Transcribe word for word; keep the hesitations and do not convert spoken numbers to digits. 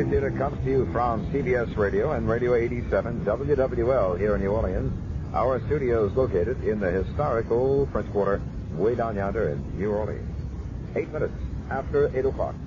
Mystery Theater comes to you from C B S Radio and Radio eighty-seven W W L here in New Orleans. Our studio is located in the historic old French Quarter, way down yonder in New Orleans. Eight minutes after eight o'clock.